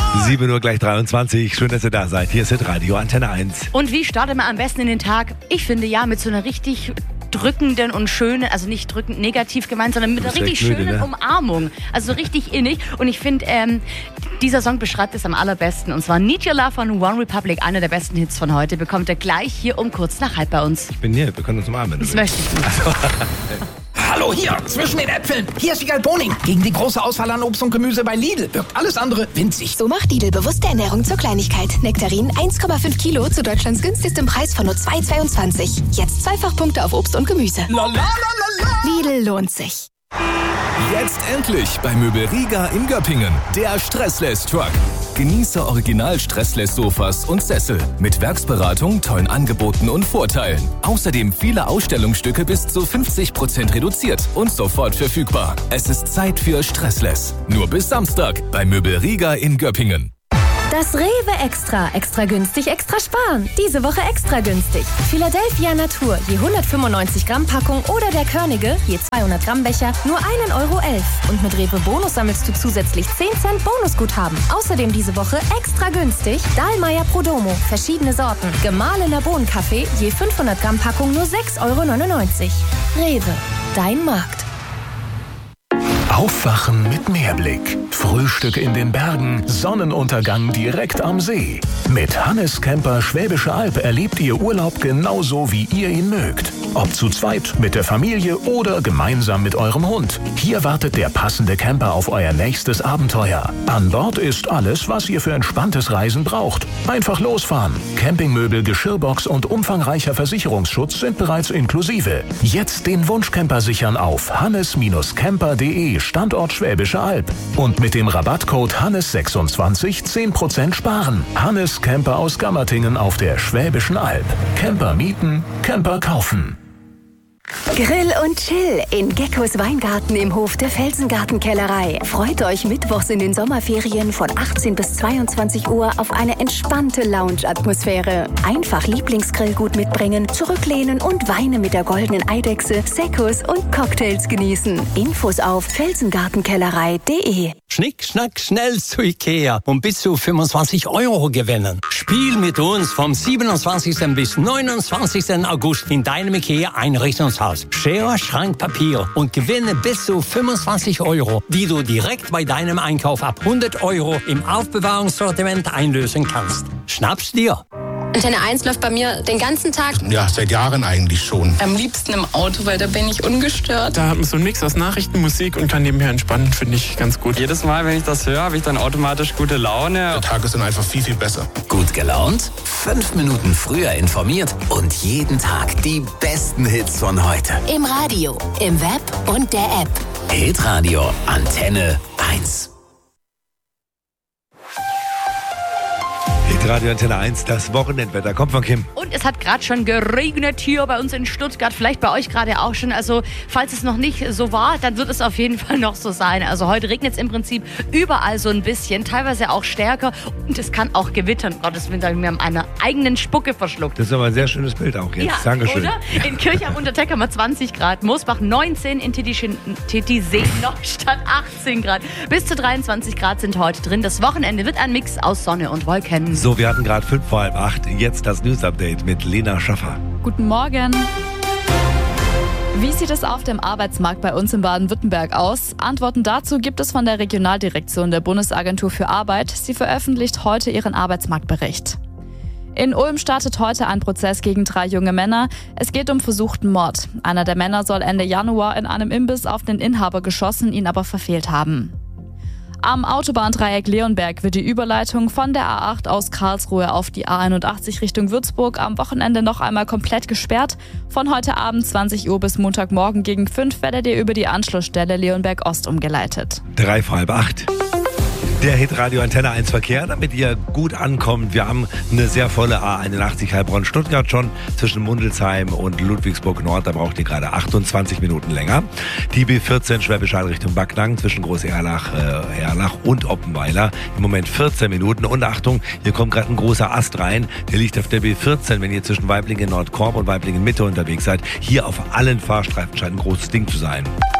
7 Uhr gleich 23. Schön, dass ihr da seid. Hier ist Radio Antenne 1. Und wie startet man am besten in den Tag? Ich finde ja mit so einer richtig drückenden und schönen, also nicht drückend negativ gemeint, sondern mit einer richtig schönen Umarmung. Also richtig innig. Und ich finde, dieser Song beschreibt es am allerbesten. Und zwar Need Your Love von One Republic, einer der besten Hits von heute. Bekommt er gleich hier um kurz nach halb bei uns. Ich bin hier, wir können uns umarmen. Das möchte ich nicht. Hallo, hier, zwischen den Äpfeln. Hier ist Wiegald Boning. Gegen die große Auswahl an Obst und Gemüse bei Lidl wirkt alles andere winzig. So macht Lidl bewusste Ernährung zur Kleinigkeit. Nektarinen 1,5 Kilo zu Deutschlands günstigstem Preis von nur 2,22. Jetzt Zweifachpunkte auf Obst und Gemüse. Lidl lohnt sich. Jetzt endlich bei Möbel Riga in Göppingen. Der Stressless-Truck. Genieße Original-Stressless-Sofas und Sessel. Mit Werksberatung, tollen Angeboten und Vorteilen. Außerdem viele Ausstellungsstücke bis zu 50% reduziert und sofort verfügbar. Es ist Zeit für Stressless. Nur bis Samstag bei Möbel Riga in Göppingen. Das Rewe Extra. Extra günstig, extra sparen. Diese Woche extra günstig. Philadelphia Natur, je 195 Gramm Packung oder der Körnige, je 200 Gramm Becher, nur 1,11 Euro. Und mit Rewe Bonus sammelst du zusätzlich 10 Cent Bonusguthaben. Außerdem diese Woche extra günstig Dahlmeier Prodomo, verschiedene Sorten. Gemahlener Bohnenkaffee, je 500 Gramm Packung, nur 6,99 Euro. Rewe, dein Markt. Aufwachen mit Meerblick. Frühstück in den Bergen, Sonnenuntergang direkt am See. Mit Hannes Camper Schwäbische Alb erlebt ihr Urlaub genauso, wie ihr ihn mögt. Ob zu zweit, mit der Familie oder gemeinsam mit eurem Hund. Hier wartet der passende Camper auf euer nächstes Abenteuer. An Bord ist alles, was ihr für entspanntes Reisen braucht. Einfach losfahren. Campingmöbel, Geschirrbox und umfangreicher Versicherungsschutz sind bereits inklusive. Jetzt den Wunschcamper sichern auf hannes-camper.de Standort Schwäbische Alb. Und mit dem Rabattcode Hannes26 10% sparen. Hannes Camper aus Gammertingen auf der Schwäbischen Alb. Camper mieten, Camper kaufen. Grill und Chill in Geckos Weingarten im Hof der Felsengartenkellerei. Freut euch mittwochs in den Sommerferien von 18 bis 22 Uhr auf eine entspannte Lounge-Atmosphäre. Einfach Lieblingsgrillgut mitbringen, zurücklehnen und Weine mit der goldenen Eidechse, Seccos und Cocktails genießen. Infos auf felsengartenkellerei.de. Schnick, schnack, schnell zu Ikea und bis zu 25 Euro gewinnen. Spiel mit uns vom 27. bis 29. August in deinem Ikea-Einrichtungshaus. Schere, Schrank, Papier und gewinne bis zu 25 Euro, die du direkt bei deinem Einkauf ab 100 Euro im Aufbewahrungssortiment einlösen kannst. Schnapp's dir! Antenne 1 läuft bei mir den ganzen Tag. Ja, seit Jahren eigentlich schon. Am liebsten im Auto, weil da bin ich ungestört. Da hat man so einen Mix aus Nachrichten, Musik und kann nebenher entspannen, finde ich ganz gut. Jedes Mal, wenn ich das höre, habe ich dann automatisch gute Laune. Der Tag ist dann einfach viel, viel besser. Gut gelaunt? 5 Minuten früher informiert und jeden Tag die besten Hits von heute. Im Radio, im Web und der App. Hitradio Antenne 1. Radio Antenne 1, das Wochenendwetter. Kommt von Kim. Und es hat gerade schon geregnet hier bei uns in Stuttgart. Vielleicht bei euch gerade auch schon. Also falls es noch nicht so war, dann wird es auf jeden Fall noch so sein. Also heute regnet es im Prinzip überall so ein bisschen. Teilweise auch stärker. Und es kann auch gewittern. Gottes Willen, wir haben eine eigenen Spucke verschluckt. Das ist aber ein sehr schönes Bild auch jetzt. Ja, Dankeschön. Oder? In Kirch am Unterteck haben wir 20 Grad. Moosbach 19, in Titisee Neustadt 18 Grad. Bis zu 23 Grad sind heute drin. Das Wochenende wird ein Mix aus Sonne und Wolken. So, wir hatten gerade 7:45. Jetzt das News-Update mit Lena Schaffer. Guten Morgen. Wie sieht es auf dem Arbeitsmarkt bei uns in Baden-Württemberg aus? Antworten dazu gibt es von der Regionaldirektion der Bundesagentur für Arbeit. Sie veröffentlicht heute ihren Arbeitsmarktbericht. In Ulm startet heute ein Prozess gegen 3 junge Männer. Es geht um versuchten Mord. Einer der Männer soll Ende Januar in einem Imbiss auf den Inhaber geschossen, ihn aber verfehlt haben. Am Autobahndreieck Leonberg wird die Überleitung von der A8 aus Karlsruhe auf die A81 Richtung Würzburg am Wochenende noch einmal komplett gesperrt. Von heute Abend 20 Uhr bis Montagmorgen gegen 5 werdet ihr über die Anschlussstelle Leonberg Ost umgeleitet. 7:45. Der Hitradio Antenne 1 Verkehr, damit ihr gut ankommt. Wir haben eine sehr volle A81 Heilbronn-Stuttgart schon zwischen Mundelsheim und Ludwigsburg Nord. Da braucht ihr gerade 28 Minuten länger. Die B14 Schwäbisch Hall Richtung Backnang zwischen Groß-Erlach und Oppenweiler. Im Moment 14 Minuten. Und Achtung, hier kommt gerade ein großer Ast rein. Der liegt auf der B14, wenn ihr zwischen Weiblingen Nordkorb und Weiblingen Mitte unterwegs seid. Hier auf allen Fahrstreifen scheint ein großes Ding zu sein.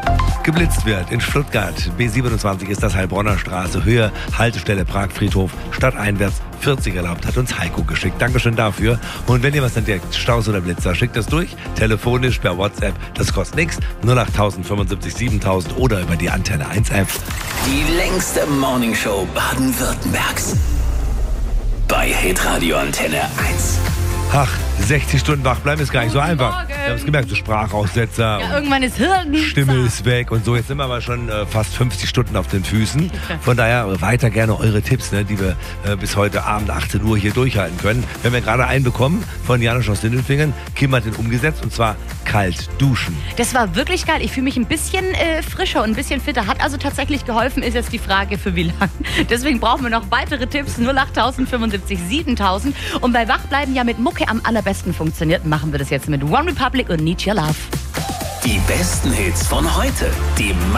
geblitzt wird. In Stuttgart, B27 ist das Heilbronner Straße, Höhe, Haltestelle Pragfriedhof, stadteinwärts 40 erlaubt, hat uns Heiko geschickt. Dankeschön dafür. Und wenn ihr was entdeckt, Staus oder Blitzer, schickt das durch, telefonisch per WhatsApp, das kostet nichts, 08000 75 7000 oder über die Antenne 1 App. Die längste Morningshow Baden-Württembergs. Bei Hitradio Antenne 1. Ach, 60 Stunden wach bleiben ist gar nicht so einfach. Wir haben es gemerkt, so Sprachaussetzer. Ja, irgendwann ist Hirn. Stimme ist weg und so. Jetzt sind wir aber schon fast 50 Stunden auf den Füßen. Von daher weiter gerne eure Tipps, ne, die wir bis heute Abend 18 Uhr hier durchhalten können. Wir haben ja gerade einen bekommen von Janusz aus Sindelfingen. Kim hat den umgesetzt und zwar kalt duschen. Das war wirklich geil. Ich fühle mich ein bisschen frischer und ein bisschen fitter. Hat also tatsächlich geholfen, ist jetzt die Frage, für wie lang. Deswegen brauchen wir noch weitere Tipps. 08000 75 7000. Und bei Wachbleiben ja mit Mucke am allerbesten funktioniert, machen wir das jetzt mit One Republic und Need Your Love. Die besten Hits von heute. Die